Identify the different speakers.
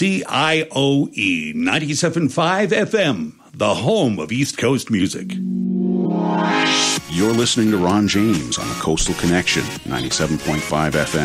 Speaker 1: KCIOE 97.5 FM, the home of East Coast music.
Speaker 2: You're listening to Ron James on the Coastal Connection, 97.5 FM.